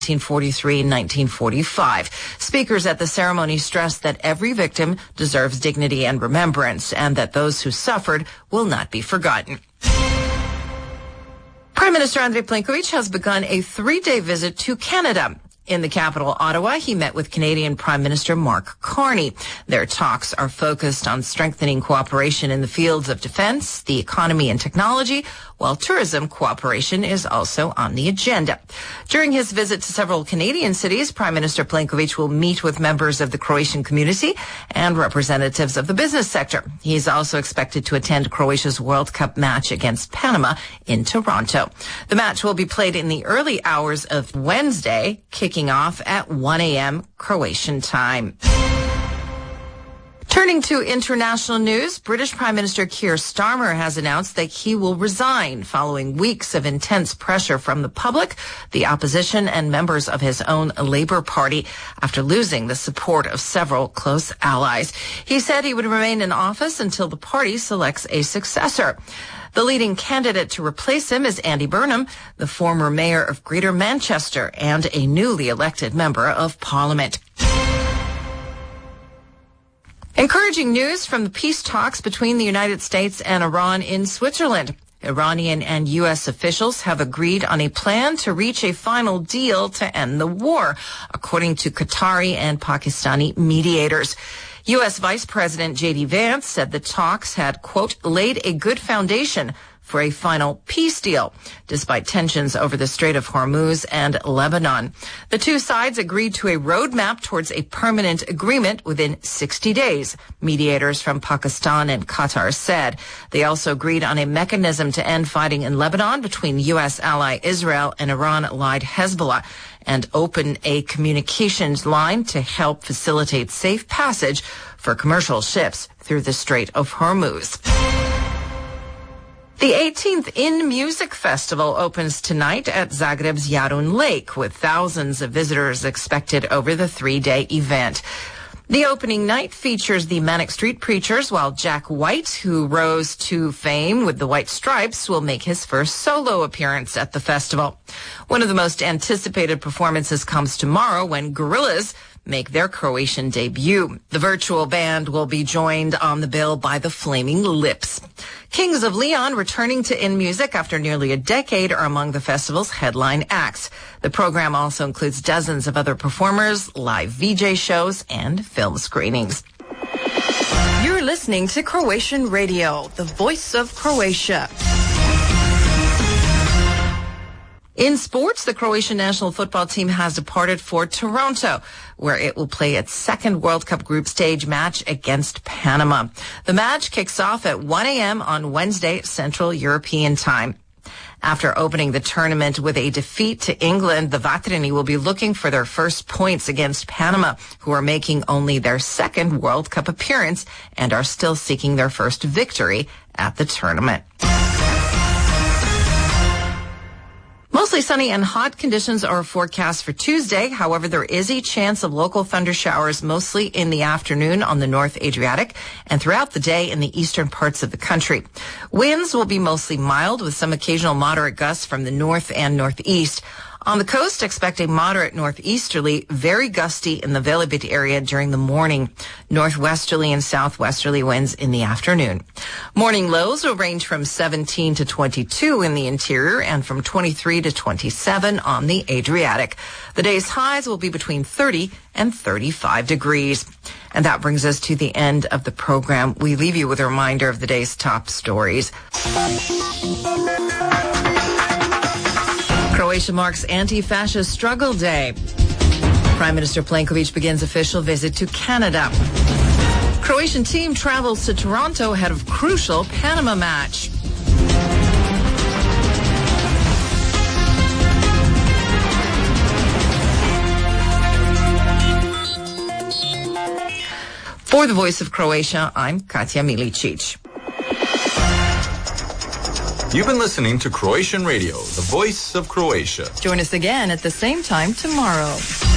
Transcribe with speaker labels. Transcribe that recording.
Speaker 1: 1943 and 1945. Speakers at the ceremony stressed that every victim deserves dignity and remembrance, and that those who suffered will not be forgotten. Prime Minister Andrei Plenković has begun a 3-day visit to Canada. In the capital, Ottawa, he met with Canadian Prime Minister Mark Carney. Their talks are focused on strengthening cooperation in the fields of defense, the economy, and technology, while tourism cooperation is also on the agenda. During his visit to several Canadian cities, Prime Minister Plenković will meet with members of the Croatian community and representatives of the business sector. He is also expected to attend Croatia's World Cup match against Panama in Toronto. The match will be played in the early hours of Wednesday, kicking off at 1 a.m. Croatian time. Turning to international news, British Prime Minister Keir Starmer has announced that he will resign following weeks of intense pressure from the public, the opposition, and members of his own Labour Party after losing the support of several close allies. He said he would remain in office until the party selects a successor. The leading candidate to replace him is Andy Burnham, the former mayor of Greater Manchester and a newly elected member of Parliament. Encouraging news from the peace talks between the United States and Iran in Switzerland. Iranian and U.S. officials have agreed on a plan to reach a final deal to end the war, according to Qatari and Pakistani mediators. U.S. Vice President J.D. Vance said the talks had, quote, laid a good foundation for a final peace deal, despite tensions over the Strait of Hormuz and Lebanon. The two sides agreed to a roadmap towards a permanent agreement within 60 days, mediators from Pakistan and Qatar said. They also agreed on a mechanism to end fighting in Lebanon between U.S. ally Israel and Iran-allied Hezbollah, and open a communications line to help facilitate safe passage for commercial ships through the Strait of Hormuz. The 18th In Music Festival opens tonight at Zagreb's Jarun Lake, with thousands of visitors expected over the 3-day event. The opening night features the Manic Street Preachers, while Jack White, who rose to fame with the White Stripes, will make his first solo appearance at the festival. One of the most anticipated performances comes tomorrow when Gorillaz make their Croatian debut. The virtual band will be joined on the bill by the Flaming Lips. Kings of Leon, returning to In Music after nearly a decade, are among the festival's headline acts. The program also includes dozens of other performers, live VJ shows, and film screenings. You're listening to Croatian Radio, the voice of Croatia. In sports, the Croatian national football team has departed for Toronto, where it will play its second World Cup group stage match against Panama. The match kicks off at 1 a.m. on Wednesday, Central European time. After opening the tournament with a defeat to England, the Vatreni will be looking for their first points against Panama, who are making only their second World Cup appearance and are still seeking their first victory at the tournament. Mostly sunny and hot conditions are forecast for Tuesday. However, there is a chance of local thunder showers mostly in the afternoon on the North Adriatic and throughout the day in the eastern parts of the country. Winds will be mostly mild with some occasional moderate gusts from the north and northeast. On the coast, expect a moderate northeasterly, very gusty in the Velebit area during the morning. Northwesterly and southwesterly winds in the afternoon. Morning lows will range from 17 to 22 in the interior and from 23 to 27 on the Adriatic. The day's highs will be between 30 and 35 degrees. And that brings us to the end of the program. We leave you with a reminder of the day's top stories. Croatia marks Anti-Fascist Struggle Day. Prime Minister Plenković begins official visit to Canada. Croatian team travels to Toronto ahead of crucial Panama match. For the Voice of Croatia, I'm Katja Milicic.
Speaker 2: You've been listening to Croatian Radio, the voice of Croatia.
Speaker 1: Join us again at the same time tomorrow.